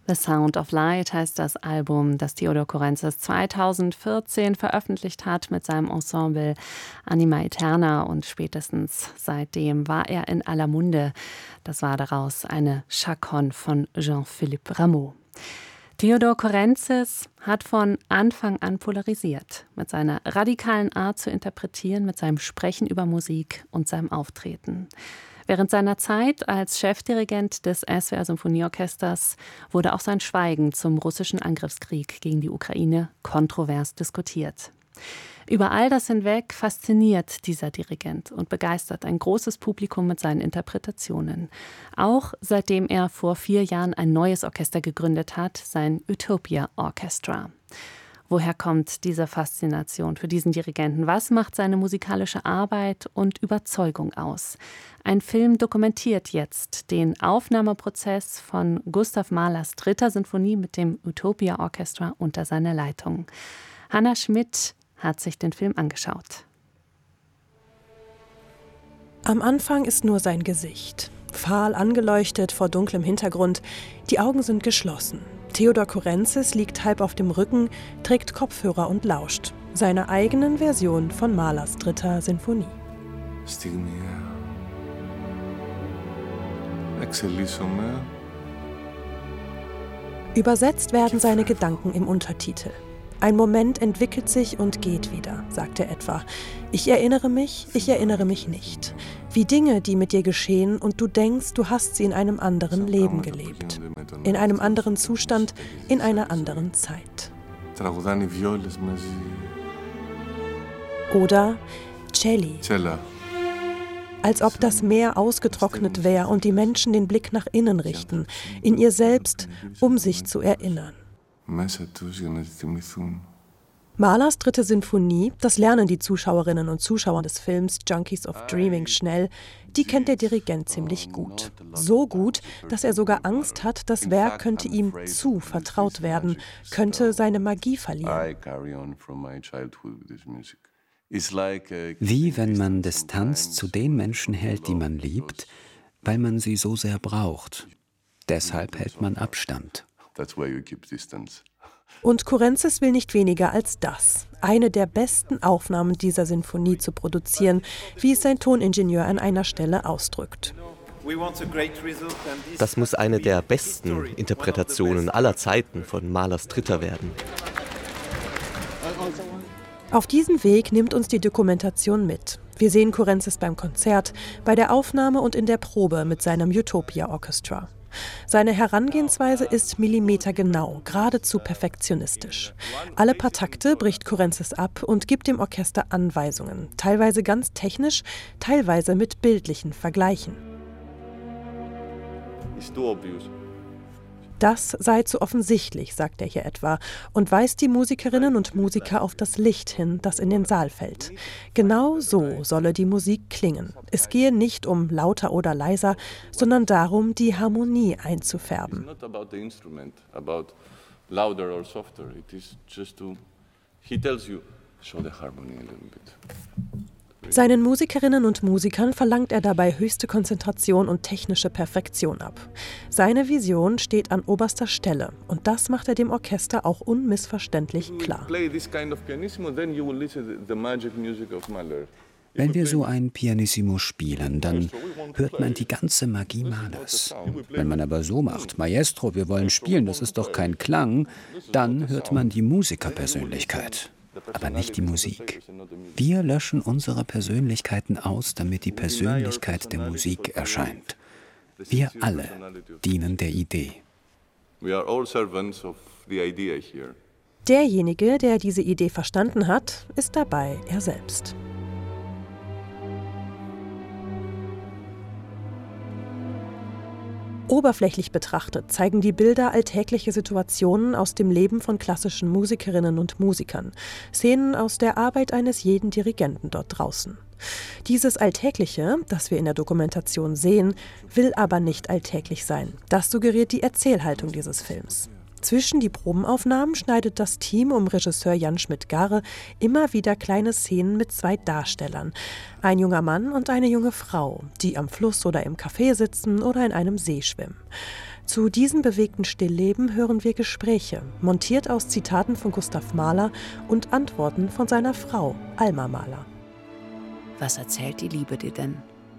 The Sound of Light heißt das Album, das Theodor Korentzes 2014 veröffentlicht hat mit seinem Ensemble Anima Aeterna, und spätestens seitdem war er in aller Munde. Das war daraus eine Chaconne von Jean-Philippe Rameau. Theodor Korentzes hat von Anfang an polarisiert, mit seiner radikalen Art zu interpretieren, mit seinem Sprechen über Musik und seinem Auftreten. Während seiner Zeit als Chefdirigent des SWR Symphonieorchesters wurde auch sein Schweigen zum russischen Angriffskrieg gegen die Ukraine kontrovers diskutiert. Über all das hinweg fasziniert dieser Dirigent und begeistert ein großes Publikum mit seinen Interpretationen. Auch seitdem er vor 4 Jahren ein neues Orchester gegründet hat, sein Utopia Orchestra. Woher kommt diese Faszination für diesen Dirigenten? Was macht seine musikalische Arbeit und Überzeugung aus? Ein Film dokumentiert jetzt den Aufnahmeprozess von Gustav Mahlers 3. Sinfonie mit dem Utopia Orchestra unter seiner Leitung. Hanna Schmidt hat sich den Film angeschaut. Am Anfang ist nur sein Gesicht. Fahl angeleuchtet vor dunklem Hintergrund. Die Augen sind geschlossen. Theodor Korentzes liegt halb auf dem Rücken, trägt Kopfhörer und lauscht. Seiner eigenen Version von Mahlers 3. Sinfonie. Übersetzt werden seine Gedanken im Untertitel. Ein Moment entwickelt sich und geht wieder, sagt er etwa. Ich erinnere mich nicht. Wie Dinge, die mit dir geschehen und du denkst, du hast sie in einem anderen Leben gelebt. In einem anderen Zustand, in einer anderen Zeit. Oder Celli. Als ob das Meer ausgetrocknet wäre und die Menschen den Blick nach innen richten, in ihr selbst, um sich zu erinnern. Mahlers 3. Sinfonie, das lernen die Zuschauerinnen und Zuschauer des Films Junkies of Dreaming schnell, die kennt der Dirigent ziemlich gut. So gut, dass er sogar Angst hat, das Werk könnte ihm zu vertraut werden, könnte seine Magie verlieren. Wie wenn man Distanz zu den Menschen hält, die man liebt, weil man sie so sehr braucht. Deshalb hält man Abstand. Und Korentzes will nicht weniger als das, eine der besten Aufnahmen dieser Sinfonie zu produzieren, wie es sein Toningenieur an einer Stelle ausdrückt. Das muss eine der besten Interpretationen aller Zeiten von Mahlers 3. werden. Auf diesem Weg nimmt uns die Dokumentation mit. Wir sehen Korentzes beim Konzert, bei der Aufnahme und in der Probe mit seinem Utopia Orchestra. Seine Herangehensweise ist millimetergenau, geradezu perfektionistisch. Alle paar Takte bricht Korentzes ab und gibt dem Orchester Anweisungen, teilweise ganz technisch, teilweise mit bildlichen Vergleichen. Das sei zu offensichtlich, sagt er hier etwa, und weist die Musikerinnen und Musiker auf das Licht hin, das in den Saal fällt. Genau so solle die Musik klingen. Es gehe nicht um lauter oder leiser, sondern darum, die Harmonie einzufärben. Seinen Musikerinnen und Musikern verlangt er dabei höchste Konzentration und technische Perfektion ab. Seine Vision steht an oberster Stelle und das macht er dem Orchester auch unmissverständlich klar. Wenn wir so ein Pianissimo spielen, dann hört man die ganze Magie Mahlers. Wenn man aber so macht, Maestro, wir wollen spielen, das ist doch kein Klang, dann hört man die Musikerpersönlichkeit. Aber nicht die Musik. Wir löschen unsere Persönlichkeiten aus, damit die Persönlichkeit der Musik erscheint. Wir alle dienen der Idee. Derjenige, der diese Idee verstanden hat, ist dabei er selbst. Oberflächlich betrachtet zeigen die Bilder alltägliche Situationen aus dem Leben von klassischen Musikerinnen und Musikern, Szenen aus der Arbeit eines jeden Dirigenten dort draußen. Dieses Alltägliche, das wir in der Dokumentation sehen, will aber nicht alltäglich sein. Das suggeriert die Erzählhaltung dieses Films. Zwischen die Probenaufnahmen schneidet das Team um Regisseur Jan Schmidt-Garre immer wieder kleine Szenen mit 2 Darstellern. Ein junger Mann und eine junge Frau, die am Fluss oder im Café sitzen oder in einem See schwimmen. Zu diesem bewegten Stillleben hören wir Gespräche, montiert aus Zitaten von Gustav Mahler und Antworten von seiner Frau, Alma Mahler. Was erzählt die Liebe dir denn?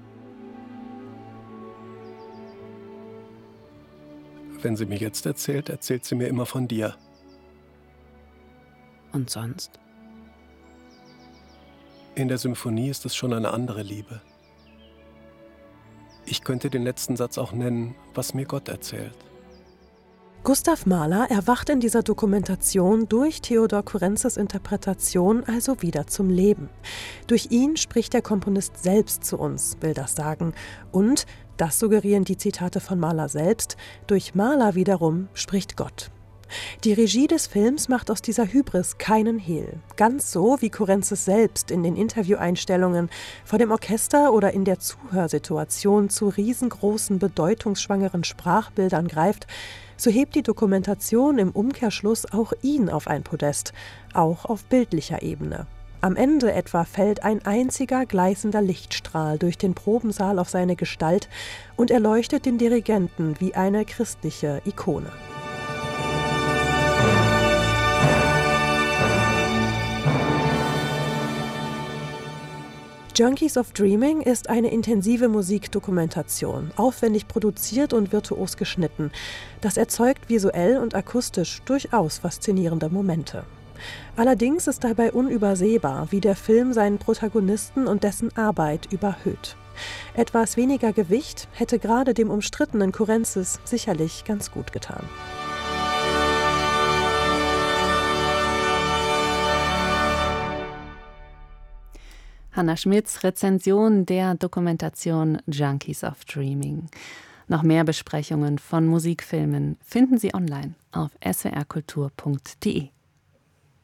Wenn sie mir jetzt erzählt, erzählt sie mir immer von dir. Und sonst? In der Symphonie ist es schon eine andere Liebe. Ich könnte den letzten Satz auch nennen, was mir Gott erzählt. Gustav Mahler erwacht in dieser Dokumentation durch Theodor Kurenzes Interpretation also wieder zum Leben. Durch ihn spricht der Komponist selbst zu uns, will das sagen. Und, das suggerieren die Zitate von Mahler selbst, durch Mahler wiederum spricht Gott. Die Regie des Films macht aus dieser Hybris keinen Hehl. Ganz so, wie Kurenzes selbst in den Intervieweinstellungen vor dem Orchester oder in der Zuhörsituation zu riesengroßen, bedeutungsschwangeren Sprachbildern greift, so hebt die Dokumentation im Umkehrschluss auch ihn auf ein Podest, auch auf bildlicher Ebene. Am Ende etwa fällt ein einziger gleißender Lichtstrahl durch den Probensaal auf seine Gestalt und erleuchtet den Dirigenten wie eine christliche Ikone. Junkies of Dreaming ist eine intensive Musikdokumentation, aufwendig produziert und virtuos geschnitten. Das erzeugt visuell und akustisch durchaus faszinierende Momente. Allerdings ist dabei unübersehbar, wie der Film seinen Protagonisten und dessen Arbeit überhöht. Etwas weniger Gewicht hätte gerade dem umstrittenen Kurenzes sicherlich ganz gut getan. Hannah Schmidts Rezension der Dokumentation Junkies of Dreaming. Noch mehr Besprechungen von Musikfilmen finden Sie online auf swrkultur.de.